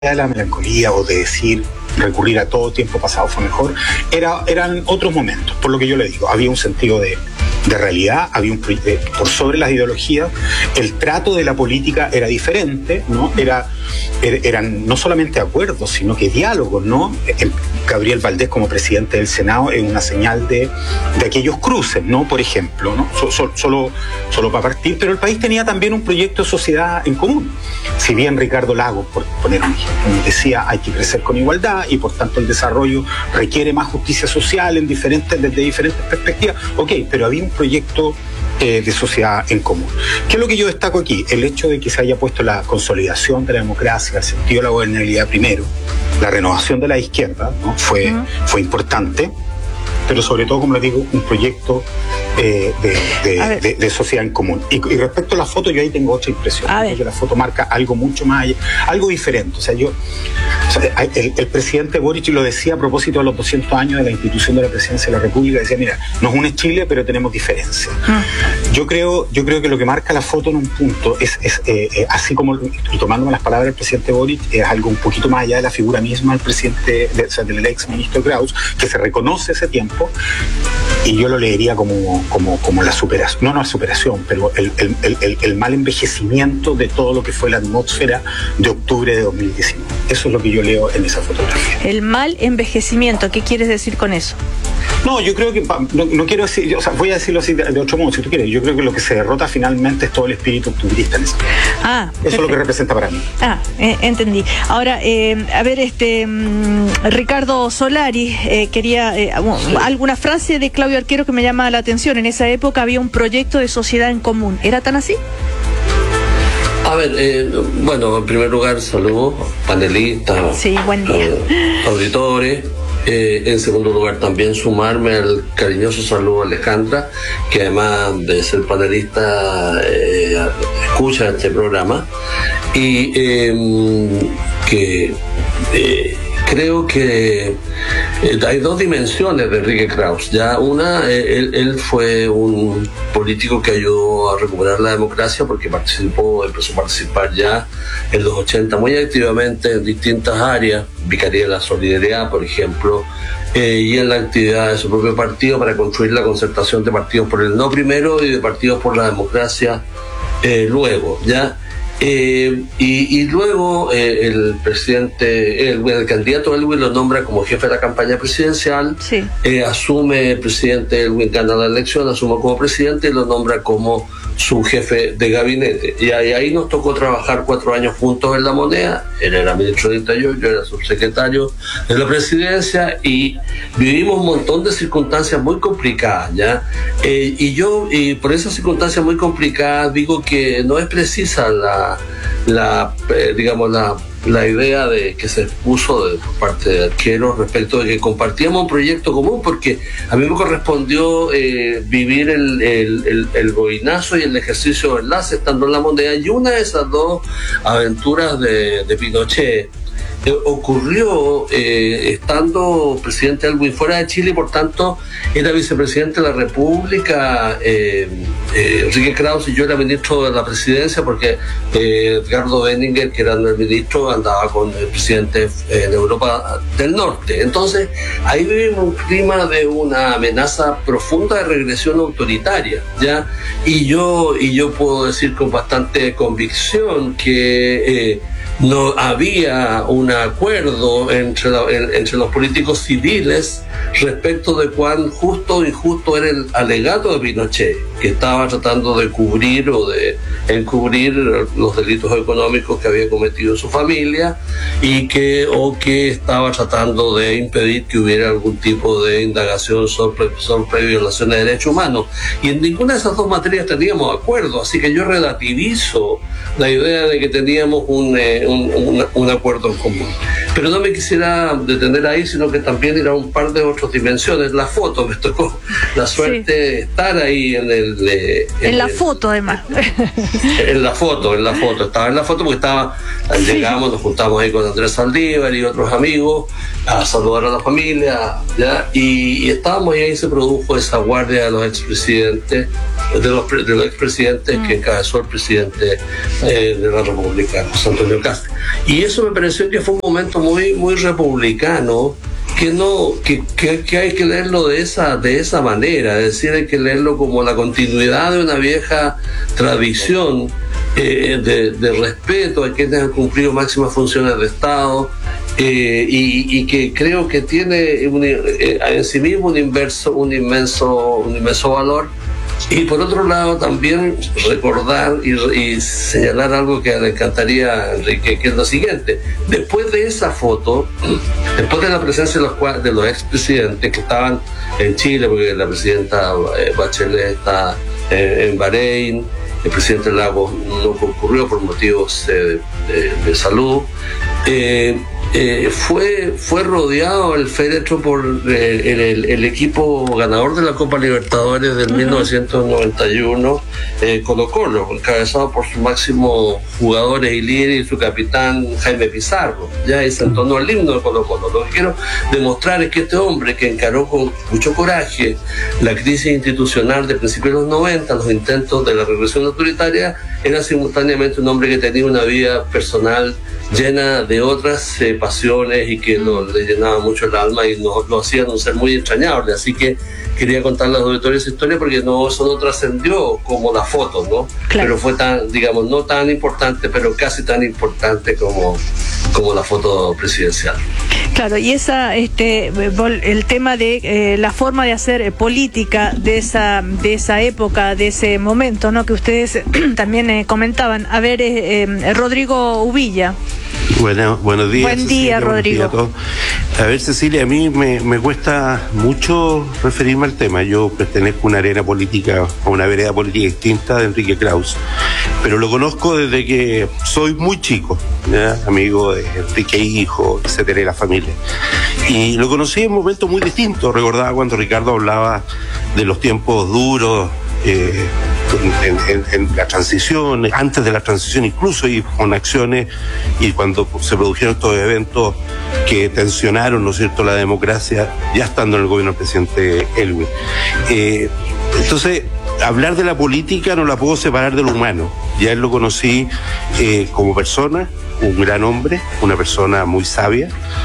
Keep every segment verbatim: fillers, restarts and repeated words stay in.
de la melancolía o de decir recurrir a todo tiempo pasado fue mejor, era, eran otros momentos, por lo que yo le digo, había un sentido de, de realidad, había un de, por sobre las ideologías, el trato de la política era diferente, ¿no? Era, er, eran no solamente acuerdos, sino que diálogos, ¿no? El, Gabriel Valdés como presidente del Senado es una señal de, de aquellos cruces, ¿no? Por ejemplo, ¿no? So, so, solo, solo para partir, pero el país tenía también un proyecto de sociedad en común. Si bien Ricardo Lagos, por poner un ejemplo, decía hay que crecer con igualdad y por tanto el desarrollo requiere más justicia social en diferentes, desde diferentes perspectivas, ok, pero había un proyecto eh, de sociedad en común. ¿Qué es lo que yo destaco aquí? El hecho de que se haya puesto la consolidación de la democracia, el sentido de la gobernabilidad primero, la renovación de la izquierda, ¿no? fue, uh-huh. fue importante, pero sobre todo, como les digo, un proyecto eh, de, de, de, de sociedad en común. Y, y respecto a la foto, yo ahí tengo otra impresión, porque la foto marca algo mucho más, algo diferente. O sea, yo, o sea, el, el presidente Boric lo decía a propósito de los doscientos años de la institución de la presidencia de la República, decía, mira, nos une Chile, pero tenemos diferencias. Mm. Yo creo, yo creo que lo que marca la foto en un punto es, es eh, eh, así como, y tomándome las palabras del presidente Boric, es algo un poquito más allá de la figura misma del presidente, de, o sea, del ex ministro Kraus, que se reconoce ese tiempo, y yo lo leería como, como, como la superación, no, no la superación, pero el, el, el, el mal envejecimiento de todo lo que fue la atmósfera de octubre de dos mil diecinueve. Eso es lo que yo leo en esa fotografía. El mal envejecimiento, ¿qué quieres decir con eso? No, yo creo que, no, no quiero decir, o sea, voy a decirlo así de, de otro modo, si tú quieres. Yo creo que lo que se derrota finalmente es todo el espíritu octubrista en eso. Ah, eso perfecto. Es lo que representa para mí. Ah, eh, entendí. Ahora, eh, a ver, este um, Ricardo Solari, eh, quería eh, sí. alguna frase de Claudio Arquero que me llama la atención. En esa época había un proyecto de sociedad en común. ¿Era tan así? A ver, eh, bueno, en primer lugar, saludos, panelistas, sí, buen día. Eh, auditores. Eh, en segundo lugar, también sumarme al cariñoso saludo a Alejandra, que además de ser panelista, eh, escucha este programa. Y eh, que eh, creo que eh, hay dos dimensiones de Enrique Kraus. Ya una, eh, él, él fue un político que ayudó a recuperar la democracia porque participó, empezó a participar ya en los ochenta muy activamente en distintas áreas, Vicaría de la Solidaridad, por ejemplo, eh, y en la actividad de su propio partido para construir la concertación de partidos por el no primero y de partidos por la democracia eh, luego, ¿ya? Eh, y, y luego eh, el presidente, el, el candidato Elwin lo nombra como jefe de la campaña presidencial, sí. eh, asume el presidente Elwin, gana la elección, asume como presidente y lo nombra como su jefe de gabinete. Y ahí, ahí nos tocó trabajar cuatro años juntos en La Moneda. Él era ministro de Interior, yo era subsecretario de la presidencia y vivimos un montón de circunstancias muy complicadas, ¿ya? Eh, y yo, y por esas circunstancias muy complicadas, digo que no es precisa la, la eh, digamos, la la idea de que se expuso de, por parte de Arquero respecto de que compartíamos un proyecto común, porque a mí me correspondió eh, vivir el, el, el, el boinazo y el ejercicio de enlace estando en La Moneda, y una de esas dos aventuras de, de Pinochet Eh, ocurrió eh, estando presidente Elwin fuera de Chile y por tanto era vicepresidente de la República eh, eh, Enrique Kraus, y yo era ministro de la presidencia porque eh, Edgardo Benninger, que era el ministro, andaba con el presidente eh, de Europa del Norte. Entonces ahí vivimos un clima de una amenaza profunda de regresión autoritaria, ¿ya? Y yo, y yo puedo decir con bastante convicción que eh, no había un acuerdo entre, la, entre los políticos civiles respecto de cuán justo o injusto era el alegato de Pinochet, que estaba tratando de cubrir o de encubrir los delitos económicos que había cometido su familia y que, o que estaba tratando de impedir que hubiera algún tipo de indagación sobre, sobre violaciones de derechos humanos. Y en ninguna de esas dos materias teníamos acuerdo, así que yo relativizo la idea de que teníamos un, eh, un, un, un acuerdo en común. Pero no me quisiera detener ahí, sino que también ir a un par de otras dimensiones. La foto, me tocó la suerte sí. de estar ahí en el... Eh, en, en la el, foto, además. En la foto, en la foto. Estaba en la foto porque estaba, sí. llegamos, nos juntamos ahí con Andrés Saldívar y otros amigos a saludar a la familia, ¿ya? Y, y estábamos y ahí se produjo esa guardia de los expresidentes de los, de los expresidentes mm. que encabezó el presidente eh, de la República, José Antonio Kast. Y eso me pareció que fue un momento muy, muy republicano, que no que, que, que hay que leerlo de esa de esa manera, es decir, hay que leerlo como la continuidad de una vieja tradición eh, de, de respeto a quienes han cumplido máximas funciones de Estado, eh, y, y que creo que tiene un, eh, en sí mismo un inverso un inmenso un inmenso valor. Y por otro lado también recordar y, y señalar algo que le encantaría a Enrique, que es lo siguiente: después de esa foto, después de la presencia de los, de los expresidentes que estaban en Chile, porque la presidenta eh, Bachelet está eh, en Bahrein, el presidente Lagos no concurrió por motivos eh, de, de salud, eh, Eh, fue fue rodeado el féretro por eh, el, el equipo ganador de la Copa Libertadores del uh-huh. mil novecientos noventa y uno, eh, Colo Colo, encabezado por su máximo jugadores y líder y su capitán Jaime Pizarro. Ya se entonó el himno de Colo Colo. Lo que quiero demostrar es que este hombre, que encaró con mucho coraje la crisis institucional de principios de los noventa, los intentos de la represión autoritaria, era simultáneamente un hombre que tenía una vida personal llena de otras eh, pasiones y que lo, le llenaba mucho el alma y nos lo hacían un ser muy entrañable. Así que quería contar a los auditores esa historia porque no, eso no trascendió como la foto, ¿no? Claro. Pero fue tan, digamos, no tan importante, pero casi tan importante como, como la foto presidencial. Claro, y esa, este, el tema de eh, la forma de hacer política de esa, de esa época, de ese momento, ¿no? Que ustedes también eh, comentaban. A ver, eh, eh, Rodrigo Uvilla. Bueno, buenos días. Buen día, Cecilia, Rodrigo. Buen día a, a ver, Cecilia, a mí me, me cuesta mucho referirme al tema. Yo pertenezco a una arena política, a una vereda política distinta de Enrique Krauss, pero lo conozco desde que soy muy chico, ¿ya? Amigo de Enrique Hijo, etcétera, de la familia. Y lo conocí en momentos muy distintos. Recordaba cuando Ricardo hablaba de los tiempos duros, eh, En, en, en la transición, antes de la transición incluso, y con acciones, y cuando se produjeron estos eventos que tensionaron, ¿no es cierto?, la democracia, ya estando en el gobierno del presidente Elwin. Eh, entonces, hablar de la política no la puedo separar de lo humano. Ya él lo conocí eh, como persona, un gran hombre, una persona muy sabia,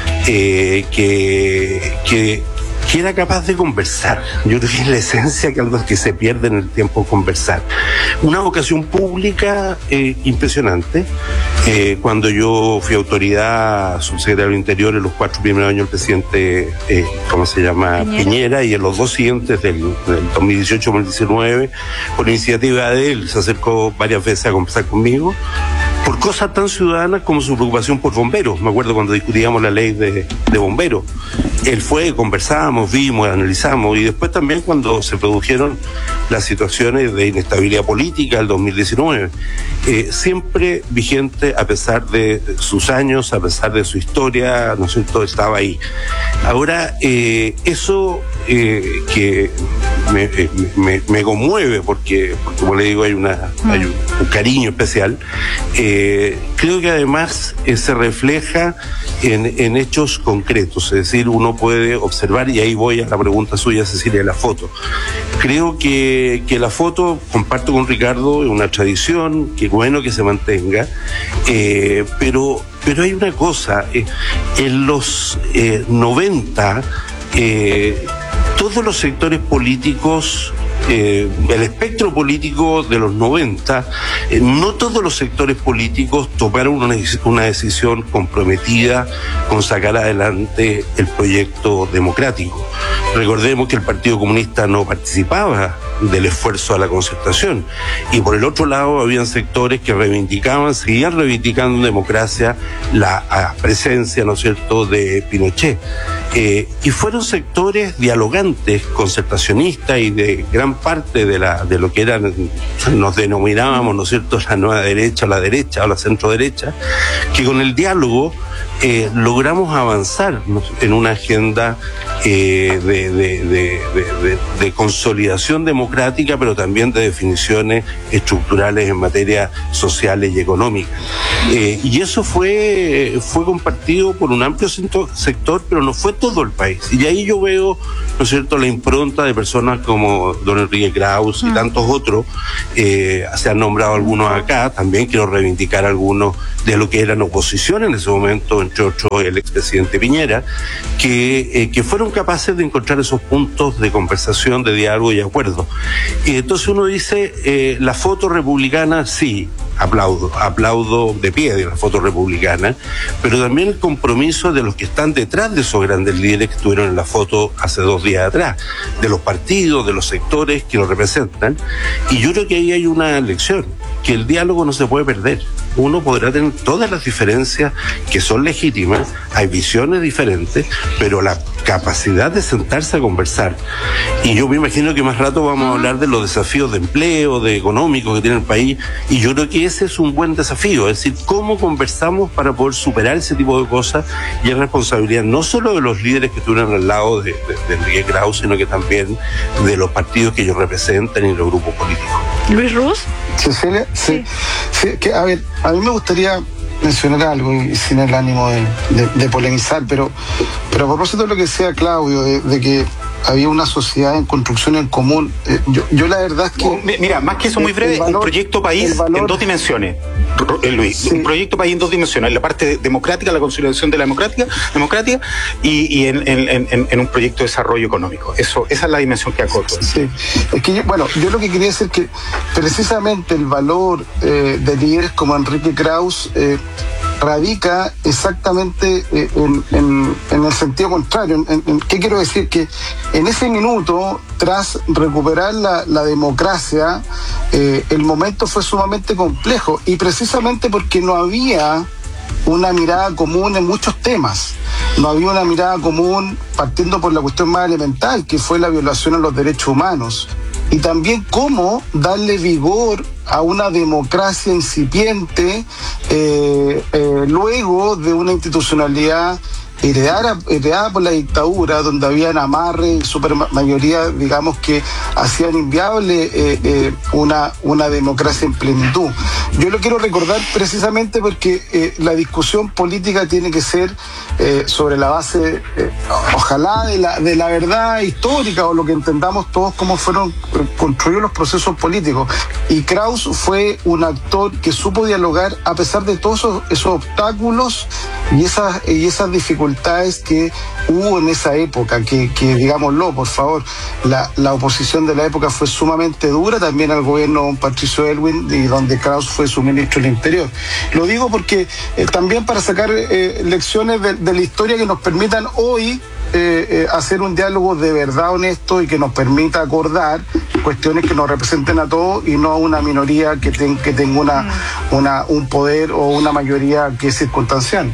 eh, que... que que era capaz de conversar. Yo creo que es la esencia que algo que se pierde en el tiempo, conversar. Una vocación pública eh, impresionante. Eh, cuando yo fui autoridad subsecretario del Interior en los cuatro primeros años del presidente, eh, ¿cómo se llama? Piñera. Piñera, y en los dos siguientes, del, del dos mil dieciocho dos mil diecinueve, por iniciativa de él, se acercó varias veces a conversar conmigo, por cosas tan ciudadanas como su preocupación por bomberos. Me acuerdo cuando discutíamos la ley de, de bomberos. Él fue, conversamos, vimos, analizamos, y después también cuando se produjeron las situaciones de inestabilidad política del dos mil diecinueve. Eh, siempre vigente a pesar de sus años, a pesar de su historia, ¿no es cierto?, estaba ahí. Ahora, eh, eso eh, que me, me, me conmueve, porque, porque, como le digo, hay, una, hay un, un cariño especial. Eh, creo que además eh, se refleja en, en hechos concretos, es decir, uno puede observar, y ahí voy a la pregunta suya, Cecilia, de la foto. Creo que, que la foto, comparto con Ricardo, es una tradición, que bueno que se mantenga, eh, pero, pero hay una cosa, eh, en los eh, noventa, eh, todos los sectores políticos, Eh, el espectro político de los noventa, eh, no todos los sectores políticos tomaron una, una decisión comprometida con sacar adelante el proyecto democrático. Recordemos que el Partido Comunista no participaba del esfuerzo a la concertación, y por el otro lado habían sectores que reivindicaban, seguían reivindicando en democracia la presencia, ¿no es cierto?, de Pinochet. Eh, y fueron sectores dialogantes, concertacionistas, y de gran parte de la de lo que eran, nos denominábamos, ¿no es cierto?, la nueva derecha, la derecha o la centro derecha, que con el diálogo eh, logramos avanzar, ¿no?, en una agenda eh, de, de, de, de, de, de consolidación democrática, pero también de definiciones estructurales en materia sociales y económicas. Eh, y eso fue, fue compartido por un amplio sector, pero no fue todo el país. Y ahí yo veo, ¿no es cierto?, la impronta de personas como don Enrique Krauss y tantos otros. Eh, se han nombrado algunos acá, también quiero reivindicar algunos de lo que eran oposición en ese momento, entre otros el expresidente Piñera, que, eh, que fueron capaces de encontrar esos puntos de conversación, de diálogo y acuerdo. Y entonces uno dice, eh, la foto republicana, sí, aplaudo, aplaudo de pie de la foto republicana, pero también el compromiso de los que están detrás de esos grandes líderes que estuvieron en la foto hace dos días atrás, de los partidos, de los sectores que los representan. Y yo creo que ahí hay una lección, que el diálogo no se puede perder. Uno podrá tener todas las diferencias que son legítimas, hay visiones diferentes, pero la capacidad de sentarse a conversar. Y yo me imagino que más rato vamos a hablar de los desafíos de empleo, de económicos que tiene el país, y yo creo que ese es un buen desafío, es decir, cómo conversamos para poder superar ese tipo de cosas, y es responsabilidad no solo de los líderes que estuvieron al lado de, de, de Enrique Krauss, sino que también de los partidos que ellos representan y los grupos políticos. Luis Ruz. Cecilia, sí. sí, sí que, a ver, a mí me gustaría mencionar algo y sin el ánimo de, de, de polemizar, pero, pero a propósito de lo que decía Claudio, de, de que había una sociedad en construcción en común, eh, yo, yo la verdad es que... Mira, más que eso, muy breve, valor, un proyecto país valor, en dos dimensiones, Luis, sí. Un proyecto país en dos dimensiones, la parte democrática, la consolidación de la democracia, democracia y, y en, en, en, en un proyecto de desarrollo económico. Eso, esa es la dimensión que acoto. Sí, es que yo, bueno, yo lo que quería decir es que precisamente el valor eh, de líderes como Enrique Krauss eh, radica exactamente eh, en, en, en el sentido contrario. En, en, ¿Qué quiero decir? Que en ese minuto, tras recuperar la, la democracia, eh, el momento fue sumamente complejo, y precisamente porque no había una mirada común en muchos temas. No había una mirada común partiendo por la cuestión más elemental, que fue la violación a los derechos humanos. Y también cómo darle vigor a una democracia incipiente eh, eh, luego de una institucionalidad heredada, heredada por la dictadura, donde habían amarre, supermayoría, digamos, que hacían inviable eh, eh, una, una democracia en plenitud. Yo lo quiero recordar precisamente porque eh, la discusión política tiene que ser eh, sobre la base, eh, ojalá, de la, de la verdad histórica, o lo que entendamos todos cómo fueron construidos los procesos políticos. Y Krauss fue un actor que supo dialogar a pesar de todos esos, esos obstáculos y esas, y esas dificultades que hubo en esa época, que, que digámoslo, por favor, la, la oposición de la época fue sumamente dura, también al gobierno de Patricio Aylwin, y donde Krauss fue su ministro del Interior. Lo digo porque eh, también para sacar eh, lecciones de, de la historia que nos permitan hoy Eh, eh, hacer un diálogo de verdad honesto y que nos permita acordar cuestiones que nos representen a todos y no a una minoría que, ten, que tenga una, una, un poder o una mayoría que es circunstancial.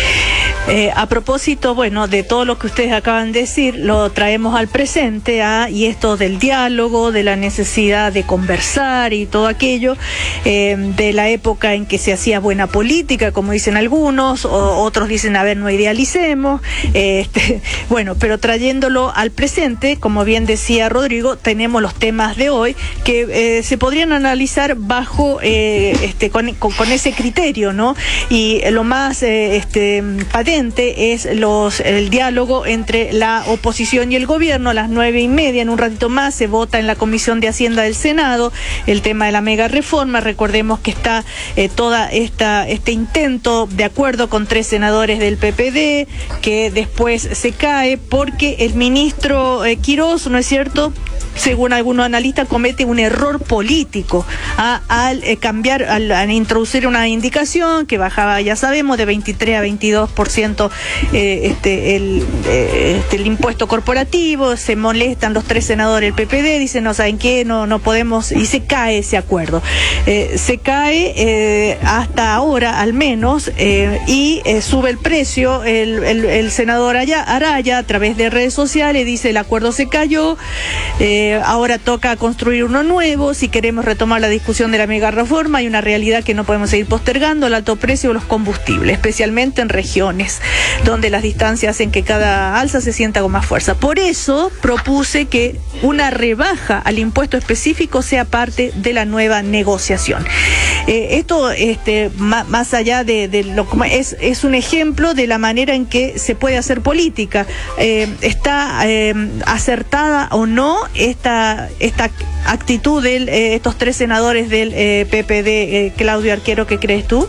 Eh, a propósito, bueno, de todo lo que ustedes acaban de decir, lo traemos al presente, ¿ah? Y esto del diálogo, de la necesidad de conversar y todo aquello, eh, de la época en que se hacía buena política, como dicen algunos, o otros dicen, a ver, no idealicemos, eh, este, bueno, pero trayéndolo al presente, como bien decía Rodrigo, tenemos los temas de hoy que eh, se podrían analizar bajo, eh, este, con, con, con ese criterio, ¿no? Y lo más eh, este, patente es los el diálogo entre la oposición y el gobierno. A las nueve y media, en un ratito más, se vota en la Comisión de Hacienda del Senado el tema de la mega reforma. Recordemos que está eh, toda esta este intento de acuerdo con tres senadores del P P D, que después se cae porque el ministro eh, Quirós, ¿no es cierto?, según algunos analistas, comete un error político a, al eh, cambiar, al, al introducir una indicación que bajaba, ya sabemos, de veintitrés a veintidós por ciento eh, este, el, eh, este, el impuesto corporativo. Se molestan los tres senadores del P P D, dicen, no saben qué, no, no podemos, y se cae ese acuerdo. Eh, se cae eh, hasta ahora, al menos, eh, y eh, sube el precio. El, el, el senador Araya, a través de redes sociales, dice el acuerdo se cayó. Eh, eh, ahora toca construir uno nuevo, si queremos retomar la discusión de la mega reforma, hay una realidad que no podemos seguir postergando, el alto precio de los combustibles, especialmente en regiones donde las distancias hacen que cada alza se sienta con más fuerza. Por eso propuse que una rebaja al impuesto específico sea parte de la nueva negociación. Eh, esto, este, más, más allá de, de lo es, es un ejemplo de la manera en que se puede hacer política. Eh, ¿Está eh, acertada o no esta, esta actitud de eh, estos tres senadores del eh, P P D? Eh, Claudio Arquero, ¿qué crees tú?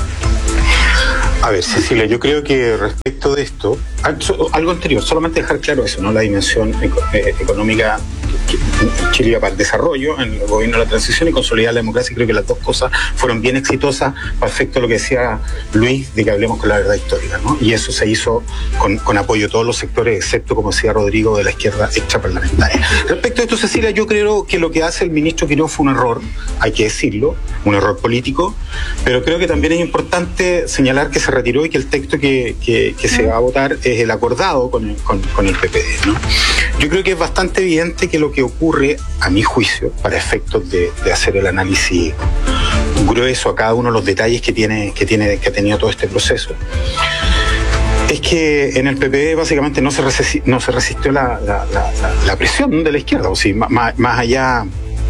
A ver, Cecilia, yo creo que respecto de esto, algo anterior, solamente dejar claro eso, ¿no? La dimensión económica que Chile iba para el desarrollo en el gobierno de la transición y consolidar la democracia. Creo que las dos cosas fueron bien exitosas para efecto de lo que decía Luis, de que hablemos con la verdad histórica, ¿no? Y eso se hizo con, con apoyo de todos los sectores, excepto, como decía Rodrigo, de la izquierda extraparlamentaria. Respecto a esto, Cecilia, yo creo que lo que hace el ministro Quiroz fue un error, hay que decirlo, un error político, pero creo que también es importante señalar que se retiró y que el texto que, que, que se va a votar es el acordado con el, con, con el P P D, ¿no? Yo creo que es bastante evidente que lo que ocurre, a mi juicio, para efectos de, de hacer el análisis grueso a cada uno de los detalles que tiene, que tiene, que ha tenido todo este proceso, es que en el P P D básicamente no se, resistió, no se resistió la, la, la, la presión de la izquierda, o sea, más, más allá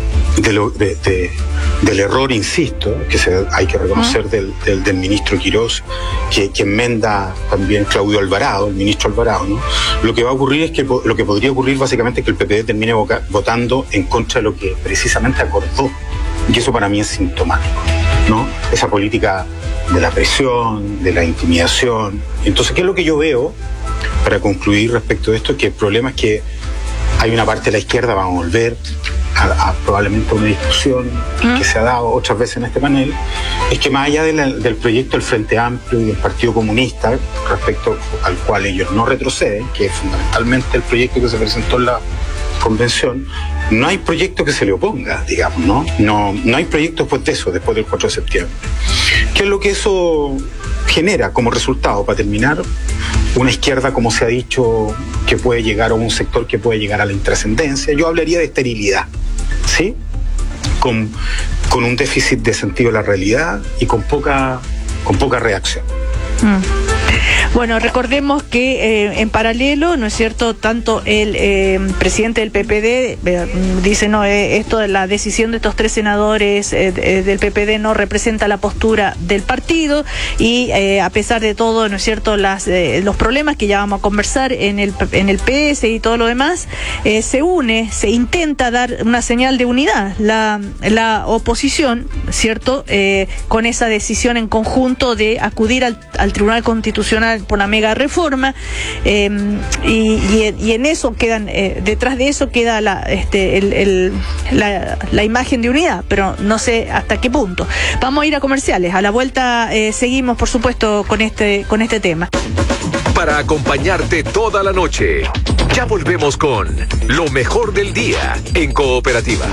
de lo, de, de, del error, insisto, que se, hay que reconocer del, del, del ministro Quiroz, que, que enmenda también Claudio Alvarado, el ministro Alvarado, ¿no? Lo que va a ocurrir es que lo que podría ocurrir básicamente es que el P P D termine voca, votando en contra de lo que precisamente acordó, y eso para mí es sintomático, ¿no? Esa política de la presión, de la intimidación. Entonces, ¿qué es lo que yo veo para concluir respecto de esto? Que el problema es que hay una parte de la izquierda, vamos a volver a, a probablemente una discusión ¿Mm? que se ha dado otras veces en este panel, es que más allá de la, del proyecto del Frente Amplio y del Partido Comunista, respecto al cual ellos no retroceden, que es fundamentalmente el proyecto que se presentó en la convención, no hay proyecto que se le oponga, digamos, ¿no? No, no hay proyecto después de eso, después del cuatro de septiembre. ¿Qué es lo que eso genera como resultado? Para terminar, una izquierda, como se ha dicho, que puede llegar a un sector que puede llegar a la intrascendencia. Yo hablaría de esterilidad, ¿sí? Con, con un déficit de sentido de la realidad y con poca, con poca reacción. Mm. Bueno, recordemos que eh, en paralelo, ¿no es cierto?, tanto el eh, presidente del P P D eh, dice, no, eh, esto de la decisión de estos tres senadores eh, del P P D no representa la postura del partido y eh, a pesar de todo, ¿no es cierto?, las, eh, los problemas que ya vamos a conversar en el, en el P S y todo lo demás, eh, se une, se intenta dar una señal de unidad, la, la oposición, ¿cierto?, eh, con esa decisión en conjunto de acudir al, al Tribunal Constitucional por la mega reforma, eh, y, y, y en eso quedan, eh, detrás de eso queda la, este, el, el, la, la imagen de unidad, pero no sé hasta qué punto. Vamos a ir a comerciales, a la vuelta eh, seguimos por supuesto con este, con este tema. Para acompañarte toda la noche, ya volvemos con lo mejor del día en Cooperativa.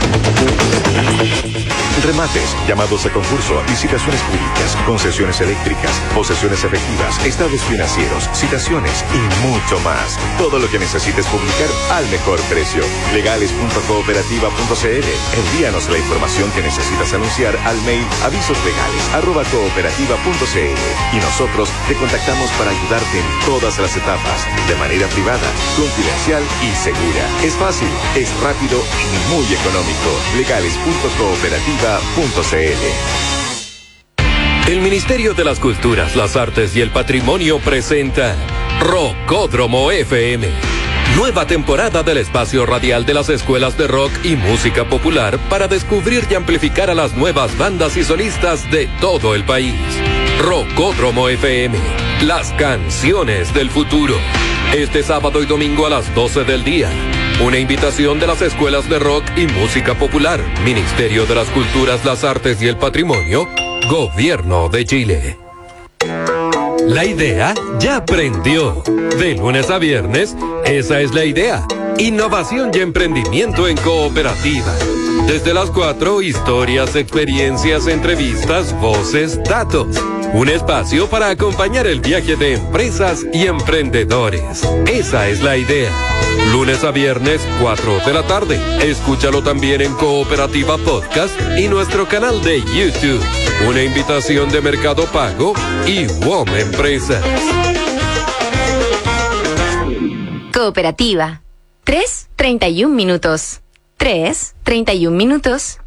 Remates, llamados a concurso, licitaciones públicas, concesiones eléctricas, posesiones efectivas, estados financieros, citaciones y mucho más. Todo lo que necesites publicar al mejor precio. legales punto cooperativa punto c l. Envíanos la información que necesitas anunciar al mail avisoslegales arroba cooperativa punto c l y nosotros te contactamos para ayudarte en todas las etapas, de manera privada, confidencial y segura. Es fácil, es rápido y muy económico. legales punto cooperativa punto c l. El Ministerio de las Culturas, las Artes y el Patrimonio presenta Rockódromo F M. Nueva temporada del espacio radial de las escuelas de rock y música popular para descubrir y amplificar a las nuevas bandas y solistas de todo el país. Rockódromo F M, las canciones del futuro. Este sábado y domingo a las doce del día. Una invitación de las escuelas de rock y música popular, Ministerio de las Culturas, las Artes y el Patrimonio, Gobierno de Chile. La idea ya prendió. De lunes a viernes, esa es la idea. Innovación y emprendimiento en cooperativa. Desde las cuatro, historias, experiencias, entrevistas, voces, datos. Un espacio para acompañar el viaje de empresas y emprendedores. Esa es la idea. Lunes a viernes, cuatro de la tarde. Escúchalo también en Cooperativa Podcast y nuestro canal de YouTube. Una invitación de Mercado Pago y W O M Empresas. Cooperativa. tres, treinta y un minutos. tres, treinta y un minutos.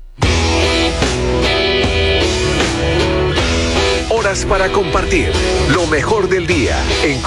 Horas para compartir lo mejor del día en